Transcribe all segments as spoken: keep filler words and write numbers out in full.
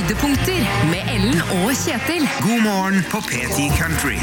Høydepunkter med Ellen og Kjetil. God morgen på P ti Country.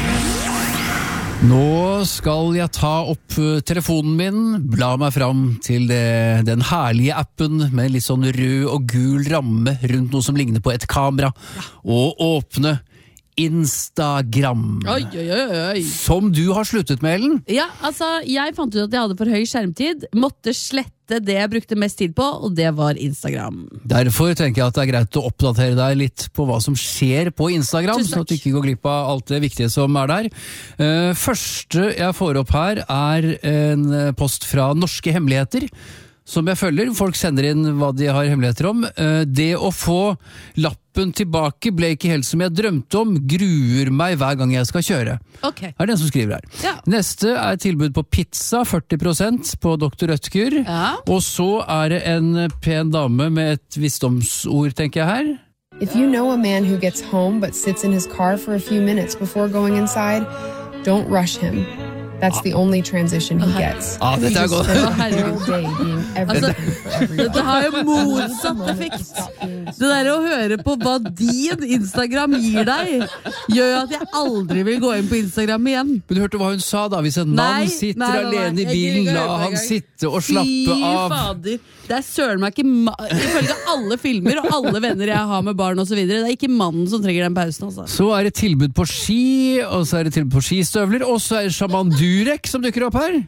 Nå skal jeg ta opp telefonen min, bla meg fram til det, den herlige appen med litt sånn rød og gul ramme rundt noe som ligner på et kamera, og åpne Instagram. Oi, oi, oi, oi. Som du har sluttet med, Ellen. Ja, altså, jeg fant ut at jeg hadde for høy skjermtid, måtte slette det jeg brukte mest tid på, og det var Instagram. Derfor tenker jeg at det er greit å oppdatere deg litt på hva som skjer på Instagram, så at du ikke går glipp av alt det viktige som er der. Uh, første jeg får opp her er en post fra Norske Hemmeligheter, som jeg følger. Folk sender inn hva de har hemmeligheter om. Uh, det å få lappen tilbake ble ikke helt som jeg drømte om, gruer meg hver gang jeg skal kjøre. Ok. Er det den som skriver her. Ja. Neste er tilbud på pizza, førti prosent på doktor Rødtger. Ja. Og så er det en pen dame med et visdomsord, tenker jeg her. If you know a man who gets home but sits in his car for a few minutes before going inside, don't rush him. That's the only transition he gets. Ah, dette er godt. Altså, dette har jo motsatt effekt. Det der å høre på hva din Instagram gir deg, gjør jo at jeg aldri vil gå inn på Instagram igjen. Men du hørte hva hun sa da? Hvis en mann Nei, sitter nei, nei, nei, alene i jeg gidder bilen, ikke la høre på han engang. sitte og slappe Fy av. fader. Det er søren meg ikke ma- ifølge alle filmer og alle venner jeg har med barn og så videre. Det er ikke mannen som trenger den pausen, altså. Så er det tilbud på ski, og så er det tilbud på skistøvler, og så er det Shaman Durek som dukker opp her.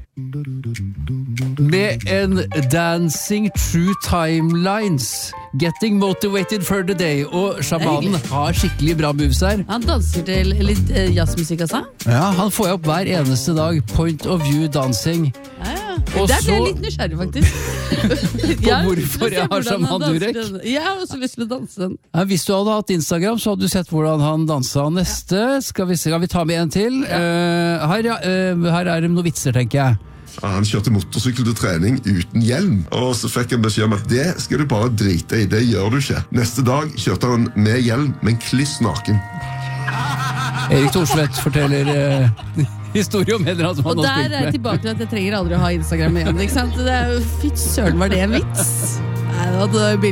Med en Dancing True Timelines, Getting Motivated for the Day. Og shamanen har skikkelig bra moves her. Han danser til litt eh, jazzmusikk, altså. Ja, han får jeg opp hver eneste dag. Point of view dancing. Ja, ja. Og Der ble jeg så- litt nysgjerrig, faktisk. På hvorfor jeg har Shaman Durek? Jeg har også lyst til å danse den. Ja, hvis du hadde hatt Instagram, så hadde du sett hvordan han dansa. Neste, skal vi se, skal vi ta med en til? Eh, her, ja, eh, her er det noen vitser, tenker jeg. Han kjørte motorsykkel til trening uten hjelm, og så fikk han beskjed om at det skal du bare drite i, det gjør du ikke. Neste dag kjørte han med hjelm, men kliss naken. Erik Thorsvedt forteller eh, historie om en eller annen som Og han har der spilt er jeg med. tilbake til at jeg trenger aldri å ha Instagram igjen, ikke sant? Det er jo, fy søren, var det en vits? Nei, det var billig.